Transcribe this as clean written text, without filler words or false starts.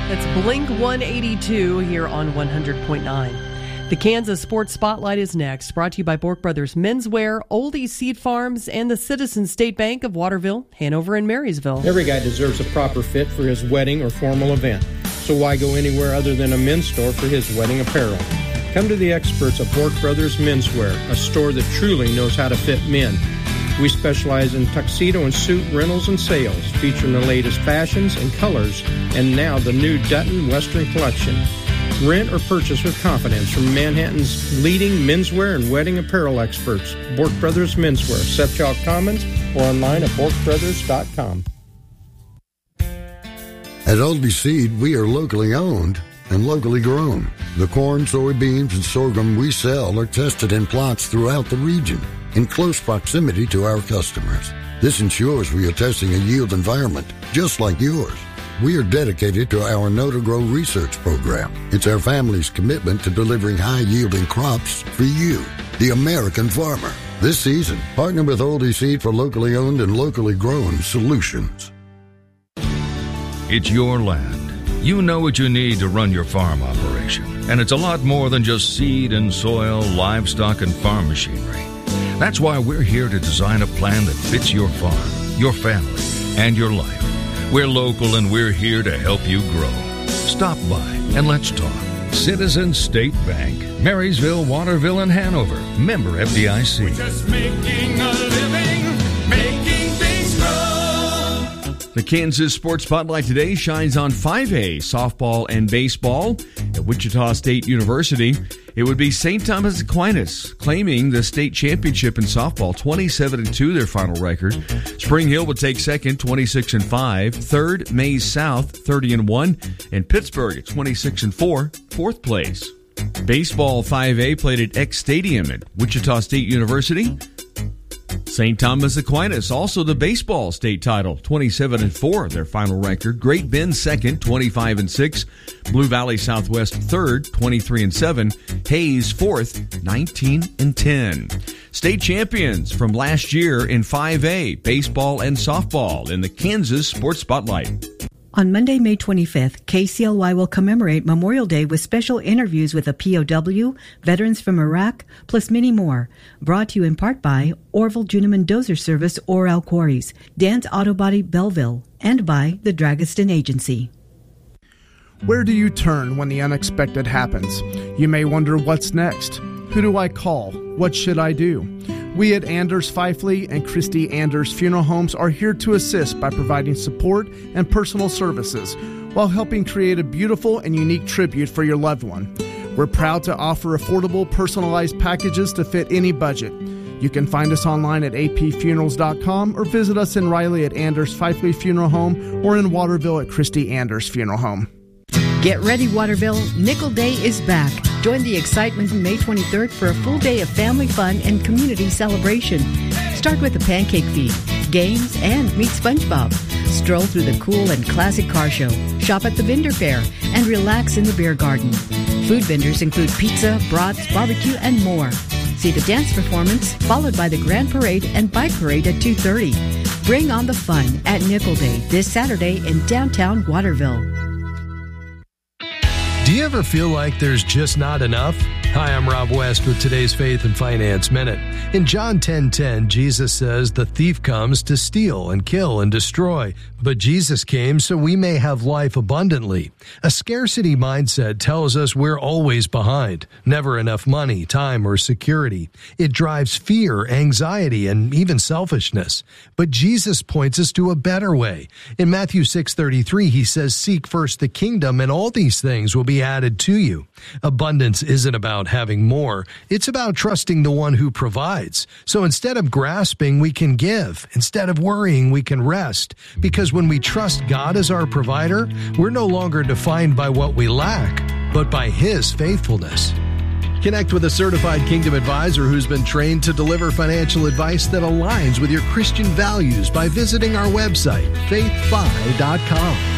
It's Blink 182 here on 100.9. The Kansas Sports Spotlight is next, brought to you by Bork Brothers Menswear, Oldie Seed Farms, and the Citizens State Bank of Waterville, Hanover, and Marysville. Every guy deserves a proper fit for his wedding or formal event, so why go anywhere other than a men's store for his wedding apparel? Come to the experts at Bork Brothers Menswear, a store that truly knows how to fit men. We specialize in tuxedo and suit rentals and sales, featuring the latest fashions and colors, and now the new Dutton Western collection. Rent or purchase with confidence from Manhattan's leading menswear and wedding apparel experts, Bork Brothers Menswear, Sepchalk Commons, or online at borkbrothers.com. At Oldie Seed, we are locally owned and locally grown. The corn, soybeans, and sorghum we sell are tested in plots throughout the region, in close proximity to our customers. This ensures we are testing a yield environment just like yours. We are dedicated to our Know to Grow research program. It's our family's commitment to delivering high-yielding crops for you, the American farmer. This season, partner with Oldie Seed for locally owned and locally grown solutions. It's your land. You know what you need to run your farm operation. And it's a lot more than just seed and soil, livestock, and farm machinery. That's why we're here to design a plan that fits your farm, your family, and your life. We're local and we're here to help you grow. Stop by and let's talk. Citizens State Bank, Marysville, Waterville, and Hanover. Member FDIC. We're just making a living, making things grow. The Kansas Sports Spotlight today shines on 5A softball and baseball at Wichita State University. It would be St. Thomas Aquinas claiming the state championship in softball, 27-2 their final record. Spring Hill would take second, 26-5. Third, Mays South, 30-1. And Pittsburgh at 26-4, fourth place. Baseball 5A played at X Stadium at Wichita State University. St. Thomas Aquinas, also the baseball state title, 27-4, their final record. Great Bend second, 25-6. Blue Valley Southwest third, 23-7. Hayes fourth, 19-10. State champions from last year in 5A, baseball and softball in the Kansas Sports Spotlight. On Monday, May 25th, KCLY will commemorate Memorial Day with special interviews with a POW, veterans from Iraq, plus many more. Brought to you in part by Orville Juniman Dozer Service, Oral Quarries, Dan's Auto Body Belleville, and by the Dragaston Agency. Where do you turn when the unexpected happens? You may wonder what's next. Who do I call? What should I do? We at Anders Pfeifle and Christy Anders Funeral Homes are here to assist by providing support and personal services while helping create a beautiful and unique tribute for your loved one. We're proud to offer affordable, personalized packages to fit any budget. You can find us online at apfunerals.com or visit us in Riley at Anders Pfeifle Funeral Home or in Waterville at Christy Anders Funeral Home. Get ready, Waterville. Nickel Day is back. Join the excitement on May 23rd for a full day of family fun and community celebration. Start with a pancake feed, games, and meet SpongeBob. Stroll through the cool and classic car show, shop at the vendor fair, and relax in the beer garden. Food vendors include pizza, brats, barbecue, and more. See the dance performance, followed by the grand parade and bike parade at 2:30. Bring on the fun at Nickel Day this Saturday in downtown Waterville. Do you ever feel like there's just not enough? Hi, I'm Rob West with today's Faith and Finance Minute. In John 10:10, Jesus says the thief comes to steal and kill and destroy, but Jesus came so we may have life abundantly. A scarcity mindset tells us we're always behind, never enough money, time, or security. It drives fear, anxiety, and even selfishness. But Jesus points us to a better way. In Matthew 6:33, he says, "Seek first the kingdom, and all these things will be added to you." Abundance isn't about having more. It's about trusting the one who provides. So instead of grasping, we can give. Instead of worrying, we can rest. Because when we trust God as our provider, we're no longer defined by what we lack, but by His faithfulness. Connect with a certified Kingdom advisor who's been trained to deliver financial advice that aligns with your Christian values by visiting our website, faithfi.com.